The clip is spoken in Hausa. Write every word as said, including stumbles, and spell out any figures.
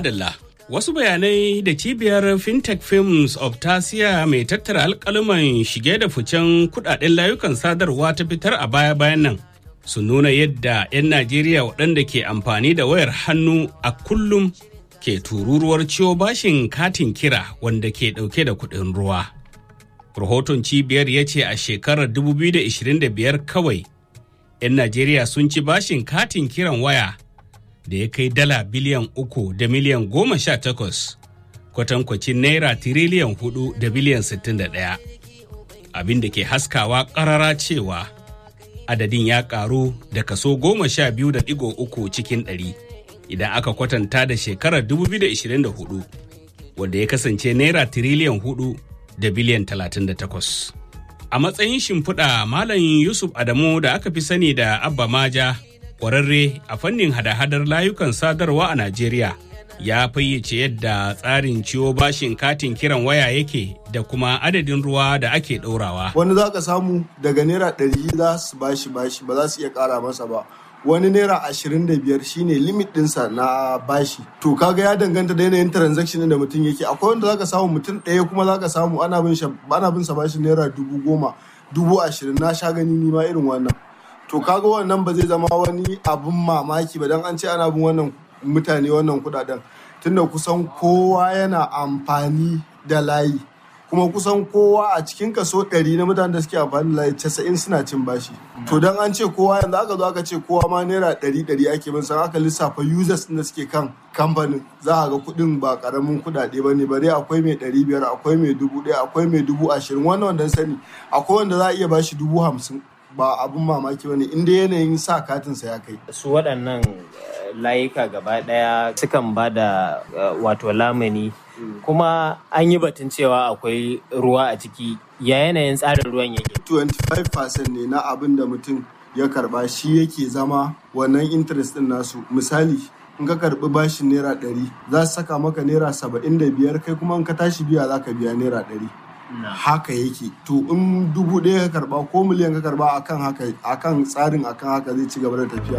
Madalla. Wasu bayanai da cibiyar Fintech Films of Tasiya mai tattara alƙaluman shige da ficen kudaden layukan sadarwa ta fitar a baya-bayan nan sun nuna yadda 'yan Najeriya waɗanda ke amfani da wayar hannu a kullum ke tururuwar ciwo bashin katin kira wanda ke ɗauke da kuɗin ruwa. Rahoton cibiyar ya ce a shekarar dubu biyu da ashirin da biyar kawai 'yan Najeriya sun ci bashin katin kiran waya da ya kai dala biliyan uku da miliyan goma sha takwas, kwatankwacin naira tiriliyan hudu da biliyan sittin da ɗaya. Abin da ke haskawa ƙarara cewa adadin ya ƙaru da kaso goma sha biyu da ɗigo uku cikin ɗari idan aka kwatanta da shekarar dubu biyu da ashirin da hudu, wanda ya kasance naira tiriliyan hudu da biliyan talatin da takwas. A matsayin shimfiɗa, Malam Yusuf Adamu da aka fi sani da Abba Maja, ƙwararre a fannin hada-hadar layukan sadarwa a Najeriya, ya fayyace yadda tsarin ciwo bashin katin kiran waya yake da kuma adadin ruwa da ake ɗorawa. Wani za ka samu daga naira ɗari za su bashi bashi ba za su iya ƙara masa ba. Wani naira ashirin da biyar shine limit ɗinsa na bashi. To kaga ya danganta da yanayin transaction da mutum yake. Akwai wanda za ka samu mutum ɗaya kuma za ka samu ana bin ana bin sa bashi naira dubu goma, dubu ashirin, na sha gani ni ma irin wannan. To kaga wannan ba zai zama wani abun mamaki ba dan an ce ana bin wannan mutane wannan kudaden, tunda kusan kowa yana amfani da layi, kuma kusan kowa a cikin kaso ɗari na mutanen da suke amfani da layi casa'in suna cin bashi. To dan an ce kowa yanzu aka zo aka ce kowa ma naira ɗari ɗari ake bin san aka lissafa users da suke kan kamfanin, za a ga kuɗin ba ƙaramin kuɗaɗe ba ne, bare akwai mai ɗari biyar, akwai mai dubu ɗaya, akwai mai dubu ashirin, wannan wanda sani akwai wanda za a iya bashi dubu hamsin. Ba abun mamaki bane inda yanayin sa katinsa ya kai. Su waɗannan layuka gaba ɗaya sukan ba da wato lamani, kuma an yi batun cewa akwai ruwa a ciki, ya yanayin tsarin ruwan yake? twenty-five percent ne na abin da mutum ya karba shi yake zama wannan interest ɗin nasu. Misali, in ka karbi bashin naira ɗari za su saka maka naira saba'in da biyar, kai kuma in ka tashi biya za ka biya naira ɗari. Haka yake. To in dubu ɗaya ka karba ko miliyan ka karba akan haka, akan tsarin akan haka zai ci gaba da tafiya.